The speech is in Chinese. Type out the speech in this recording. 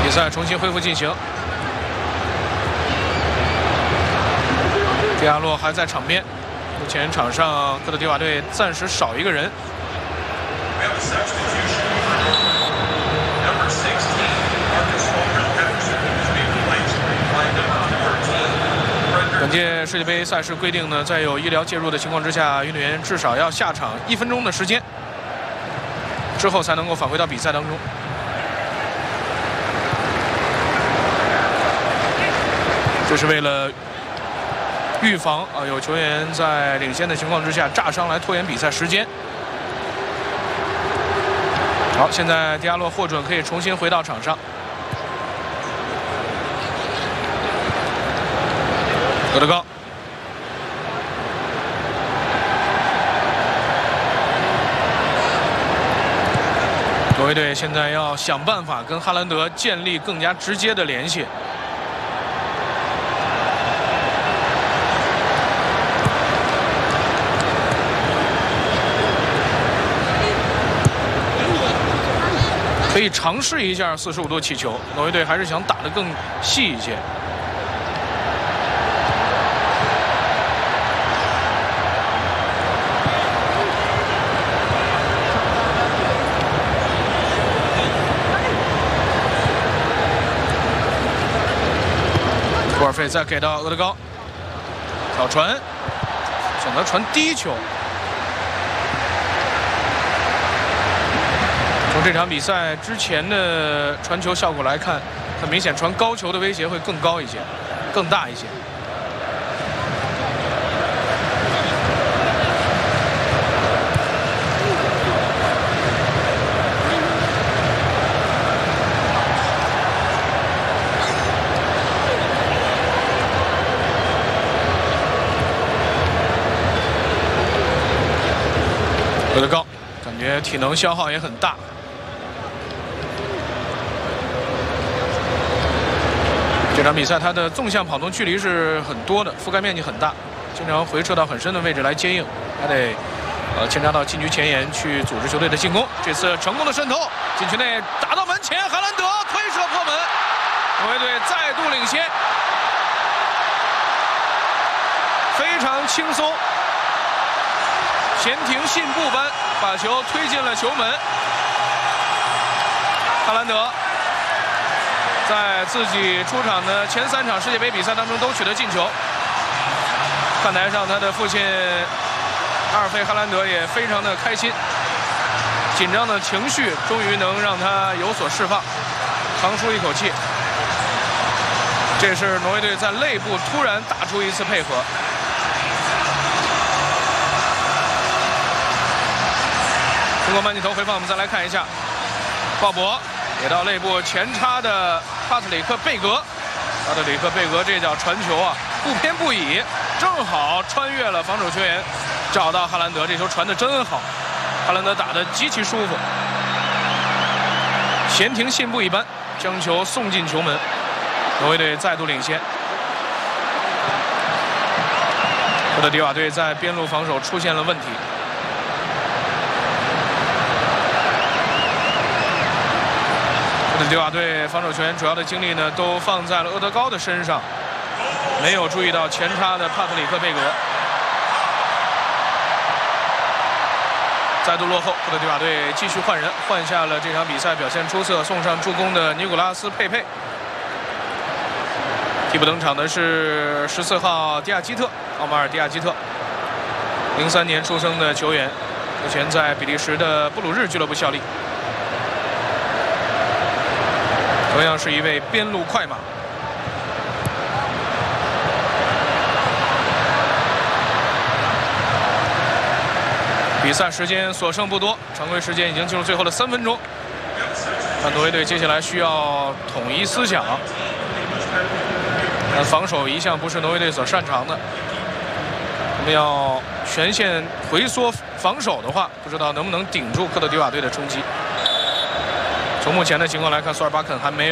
比赛重新恢复进行。迪亚洛还在场边，目前场上科特迪瓦队暂时少一个人。本届世界杯赛事规定呢，在有医疗介入的情况之下，运动员至少要下场1分钟的时间，之后才能够返回到比赛当中。这是为了预防有球员在领先的情况之下炸伤来拖延比赛时间。好，现在迪亚洛获准可以重新回到场上。戈德高，挪威队现在要想办法跟哈兰德建立更加直接的联系。可以尝试一下45度起球，挪威队还是想打得更细一些。库尔费再给到厄德高，挑传，选择传低球。从这场比赛之前的传球效果来看，很明显传高球的威胁会更高一些，更大一些。厄德高感觉体能消耗也很大。这场比赛他的纵向跑动距离是很多的，覆盖面积很大，经常回撤到很深的位置来接应，还得牵插到禁区前沿去组织球队的进攻。这次成功的渗透，禁区内打到门前，哈兰德推射破门，挪威队再度领先，非常轻松，闲庭信步般把球推进了球门。哈兰德在自己出场的前3场世界杯比赛当中都取得进球。看台上他的父亲阿尔费哈兰德也非常的开心，紧张的情绪终于能让他有所释放，长舒一口气。这是挪威队在内部突然打出一次配合。通过慢镜头回放，我们再来看一下鲍勃给到内部前插的帕特里克贝格，帕特里克贝格这脚传球不偏不倚，正好穿越了防守球员，找到哈兰德，这球传得真好，哈兰德打得极其舒服，闲庭信步一般将球送进球门，挪威队再度领先。科特迪瓦队在边路防守出现了问题。科特迪瓦队防守球员主要的精力呢都放在了厄德高的身上，没有注意到前插的帕特里克贝格。再度落后，科特迪瓦队继续换人，换下了这场比赛表现出色、送上助攻的尼古拉斯·佩佩。替补登场的是14号迪亚基特，奥马尔·迪亚基特，03年出生的球员，目前在比利时的布鲁日俱乐部效力。同样是一位边路快马。比赛时间所剩不多，常规时间已经进入最后的3分钟。但挪威队接下来需要统一思想。但防守一向不是挪威队所擅长的。我们要全线回缩防守的话，不知道能不能顶住科特迪瓦队的冲击。从目前的情况来看，索尔巴肯还没有